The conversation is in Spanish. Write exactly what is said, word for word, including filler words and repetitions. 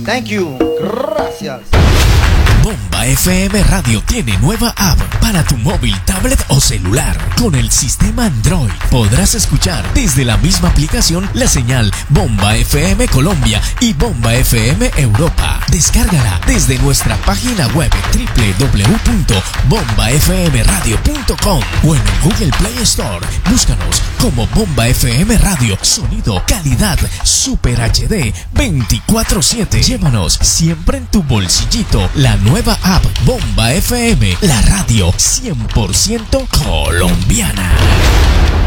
Thank you. Gracias. Bomba F M Radio tiene nueva app para tu móvil, tablet o celular. Con el sistema Android podrás escuchar desde la misma aplicación la señal Bomba F M Colombia y Bomba F M Europa. Descárgala desde nuestra página web doble u doble u doble u punto bomba f m radio punto com o en el Google Play Store. Búscanos como Bomba F M Radio. Sonido, calidad, Super H D veinticuatro siete. Llévanos siempre en tu bolsillito la nueva app Bomba F M, la radio cien por ciento colombiana.